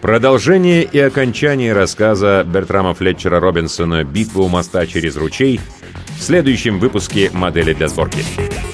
Продолжение и окончание рассказа Бертрама Флетчера Робинсона «Битва у моста через ручей» в следующем выпуске «Модели для сборки».